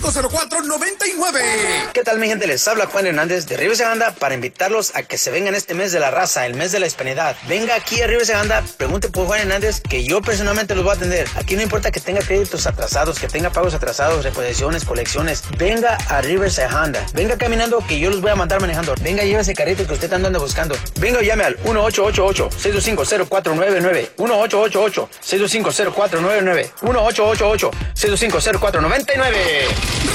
625-0499. ¿Qué tal, mi gente? Les habla Juan Hernández de Riviera Saganda para invitarlos a que se vengan este mes de la raza, el mes de la hispanidad. Venga aquí a Riviera Saganda, pregunte por Juan Hernández, que yo personalmente los voy a atender. Aquí no importa que tenga créditos atrasados, que tenga pagos atrasados, reposiciones, colecciones. Venga a Riviera Saganda. Venga caminando, que yo los voy a mandar manejando. Venga, lleve ese carrito que usted anda buscando. Venga o llame al 1-888-625-0499. 1-888-625-0499. 1-888-625-0499.